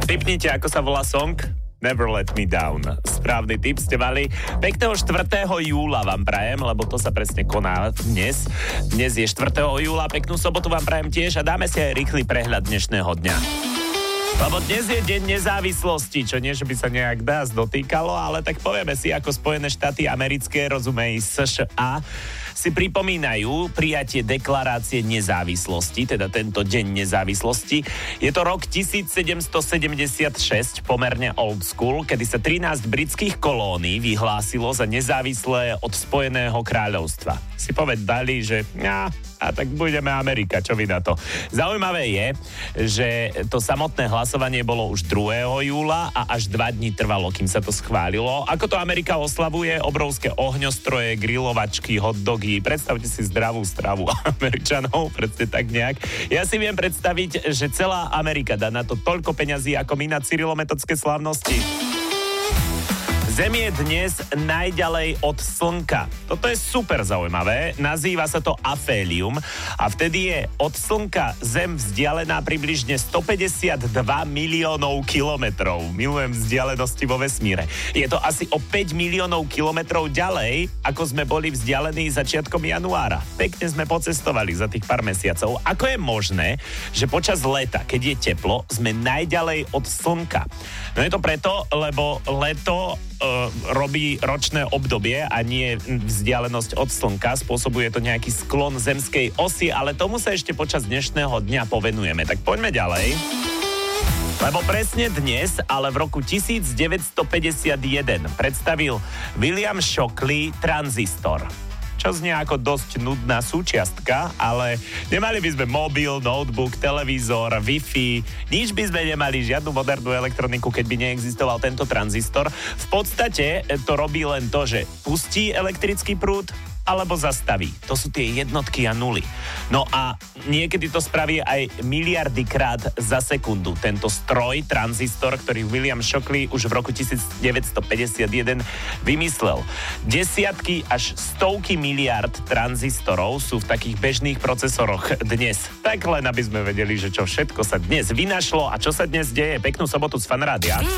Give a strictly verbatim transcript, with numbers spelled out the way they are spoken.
Tipnite, ako sa volá song? Never Let Me Down. Správny tip ste mali. Pekného štvrtého júla vám prajem, lebo to sa presne koná dnes. Dnes je štvrtého júla, peknú sobotu vám prajem tiež a dáme si aj rýchly prehľad dnešného dňa. Lebo dnes je deň nezávislosti, čo nie, že by sa nejak nás dotýkalo, ale tak povieme si, ako Spojené štáty americké, rozumej es š a, si pripomínajú prijatie deklarácie nezávislosti, teda tento deň nezávislosti. Je to rok tisícsedemstosedemdesiatšesť, pomerne old school, kedy sa trinásť britských kolónií vyhlásilo za nezávislé od Spojeného kráľovstva. Si povedali, že ja, a tak budeme Amerika, čo vy na to. Zaujímavé je, že to samotné hlasovanie bolo už druhého júla a až dva dní trvalo, kým sa to schválilo. Ako to Amerika oslavuje? Obrovské ohňostroje, grilovačky, hotdogy. Predstavte si zdravú stravu Američanov, presne tak nejak. Ja si viem predstaviť, že celá Amerika dá na to toľko peňazí, ako my na cyrilometodské slávnosti. Zem je dnes najďalej od Slnka. Toto je super zaujímavé. Nazýva sa to afélium a vtedy je od Slnka Zem vzdialená približne stopäťdesiatdva miliónov kilometrov. Milujem vzdialenosti vo vesmíre. Je to asi o päť miliónov kilometrov ďalej, ako sme boli vzdialení začiatkom januára. Pekne sme pocestovali za tých pár mesiacov. Ako je možné, že počas leta, keď je teplo, sme najďalej od Slnka? No je to preto, lebo leto robí ročné obdobie a nie vzdialenosť od Slnka. Spôsobuje to nejaký sklon zemskej osy, ale tomu sa ešte počas dnešného dňa povenujeme. Tak poďme ďalej. Lebo presne dnes, ale v roku devätnásťstopäťdesiatjeden predstavil William Shockley tranzistor. Čo znie ako dosť nudná súčiastka, ale nemali by sme mobil, notebook, televízor, Wi-Fi, nič by sme nemali, žiadnu modernú elektroniku, keď by neexistoval tento tranzistor. V podstate to robí len to, že pustí elektrický prúd alebo zastaví. To sú tie jednotky a nuly. No a niekedy to spraví aj miliardy krát za sekundu. Tento stroj, tranzistor, ktorý William Shockley už v roku devätnásťstopäťdesiatjeden vymyslel. Desiatky až stovky miliard tranzistorov sú v takých bežných procesoroch dnes. Tak len aby sme vedeli, že čo všetko sa dnes vynašlo a čo sa dnes deje. Peknú sobotu z Fan Rádia.